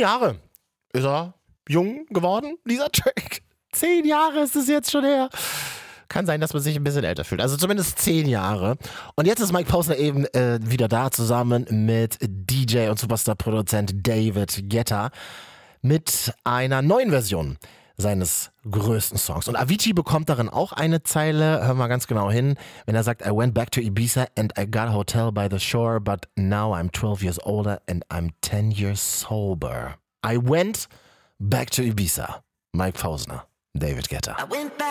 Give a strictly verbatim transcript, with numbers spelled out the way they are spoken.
Jahre ist er jung geworden, dieser Track. Zehn Jahre ist es jetzt schon her. Kann sein, dass man sich ein bisschen älter fühlt. Also zumindest zehn Jahre. Und jetzt ist Mike Posner eben äh, wieder da, zusammen mit D J und Superstar-Produzent David Guetta mit einer neuen Version seines größten Songs. Und Avicii bekommt darin auch eine Zeile, hör mal ganz genau hin, wenn er sagt, I went back to Ibiza and I got a hotel by the shore, but now I'm twelve years older and I'm ten years sober. I went back to Ibiza. Mike Posner, David Guetta.